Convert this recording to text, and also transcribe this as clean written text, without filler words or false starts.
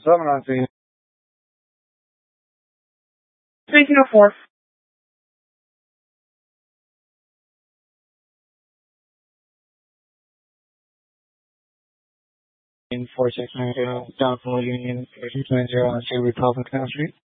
719. Speaking of fourth. 4690 Downfall Union 4690 on J. Republican Street.